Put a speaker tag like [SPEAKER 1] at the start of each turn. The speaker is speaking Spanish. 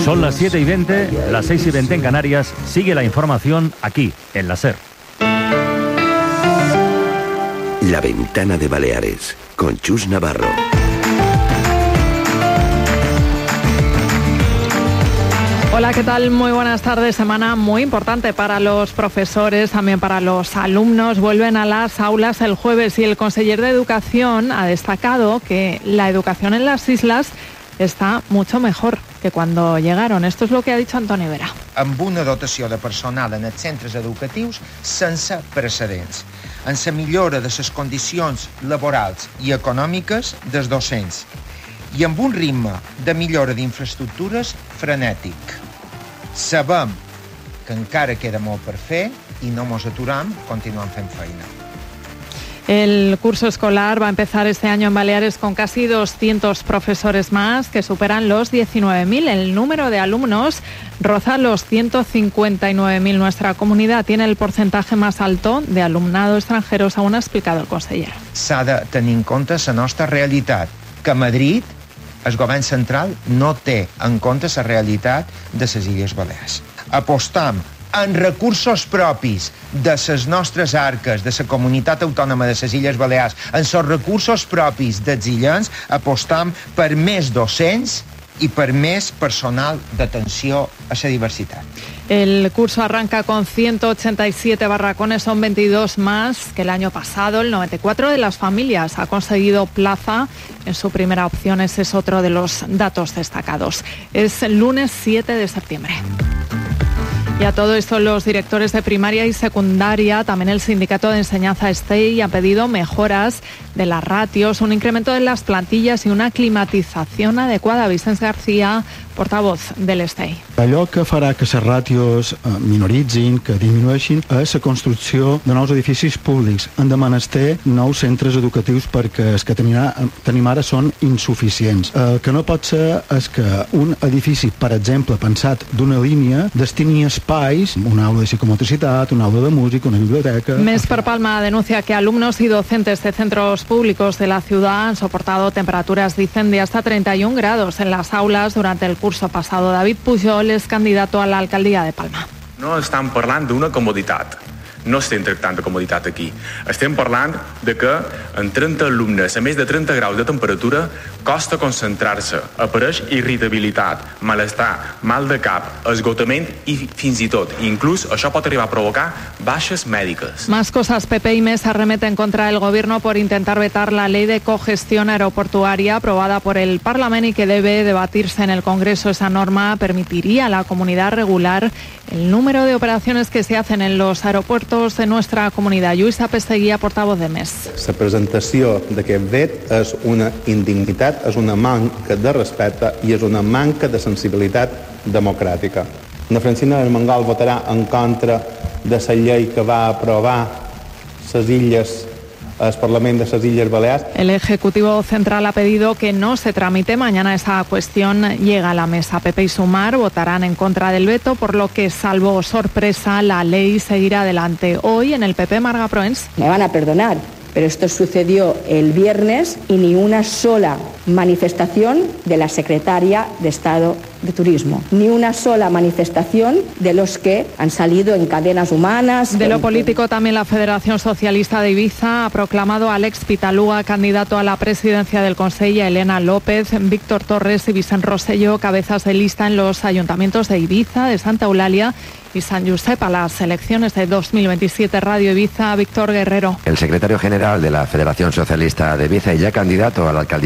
[SPEAKER 1] Son las 7:20, las 6:20 en Canarias. Sigue la información aquí, en la SER.
[SPEAKER 2] La Ventana de Baleares, con Chus Navarro.
[SPEAKER 3] Hola, ¿qué tal? Muy buenas tardes. Semana muy importante para los profesores, también para los alumnos. Vuelven a las aulas el jueves y el conseller de Educación ha destacado que la educación en las islas está mucho mejor que cuando llegaron. Esto es lo que ha dicho Antoni Vera.
[SPEAKER 4] Amb una dotació de personal en els centres educatius sense precedents, en la millora de les condicions laborals i econòmiques dels docents i amb un ritme de millora d'infraestructures frenètic. Sabem que encara queda molt per fer i no ens aturam, continuem fent feina.
[SPEAKER 3] El curso escolar va a empezar este año en Baleares con casi 200 profesores más, que superan los 19.000. El número de alumnos roza los 159.000. Nuestra comunidad tiene el porcentaje más alto de alumnado extranjero, según ha explicado el conseller.
[SPEAKER 4] S'ha de tenir en compte la nostra realitat, que Madrid, el govern central, no té en compte la realitat de les Illes Balears. Apostam en recursos propis de les nostres arques, de la comunitat autònoma de les Illes Balears, en els recursos propis dels illens, apostam per més docents y per més personal d'atenció a la diversitat.
[SPEAKER 3] El curso arranca con 187 barracones, son 22 más que el año pasado. El 94% de las familias ha conseguido plaza en su primera opción. Ese es otro de los datos destacados. Es el lunes 7 de septiembre. Y a todo esto, los directores de primaria y secundaria, también el sindicato de enseñanza STEI, han pedido mejoras de las ratios, un incremento de las plantillas y una climatización adecuada. Vicens García, portavoz del STEI.
[SPEAKER 5] Allò que farà que les ràtios minoritzin, que disminueixin, és la construcció de nous edificis públics. Han de menester nous centres educatius perquè els que tenim ara són insuficients. El que no pot ser és que un edifici, per exemple, pensat d'una línia, destini espais, una aula de psicomotricitat, una aula de música, una biblioteca...
[SPEAKER 3] Mes per Palma denuncia que alumnos y docentes de centros públicos de la ciudad han soportado temperaturas, dicen, de hasta 31 grados en las aulas durante el curso pasado. David Pujol es candidato a la alcaldía de Palma.
[SPEAKER 6] No estem parlant d'una comoditat. No estem tractant de comoditat aquí. Estem parlant de que en 30 alumnes a més de 30 graus de temperatura costa concentrar-se, apareix irritabilitat, malestar, mal de cap, esgotament i fins i tot, inclús això pot arribar a provocar baixes mèdiques.
[SPEAKER 3] Más cosas. PP y Mesa arremeten contra el gobierno por intentar vetar la ley de cogestión aeroportuaria aprobada por el Parlamento y que debe debatirse en el Congreso. Esa norma permitiría a la comunidad regular el número de operaciones que se hacen en los aeropuertos de nuestra comunidad. Lluïsa Pesseguia, portavoz de MES.
[SPEAKER 7] La presentació d'aquest vet és una indignitat, és una manca de respecte i és una manca de sensibilitat democràtica. La Francina Armengol votarà en contra de la llei que va aprovar les illes, el Parlamento de las Islas Baleares.
[SPEAKER 3] El Ejecutivo Central ha pedido que no se tramite. Mañana esa cuestión llega a la mesa. PP y Sumar votarán en contra del veto, por lo que, salvo sorpresa, la ley seguirá adelante. Hoy en el PP, Marga Proens.
[SPEAKER 8] Me van a perdonar, pero esto sucedió el viernes y ni una sola manifestación de la secretaria de Estado de Turismo, ni una sola manifestación de los que han salido en cadenas humanas.
[SPEAKER 3] De lo político, también la Federación Socialista de Ibiza ha proclamado a Alex Pitaluga candidato a la presidencia del Consell, a Elena López, Víctor Torres y Vicent Rosselló, cabezas de lista en los ayuntamientos de Ibiza, de Santa Eulalia y San Josep a las elecciones de 2027. Radio Ibiza, Víctor Guerrero.
[SPEAKER 2] El secretario general de la Federación Socialista de Ibiza y ya candidato a la alcaldía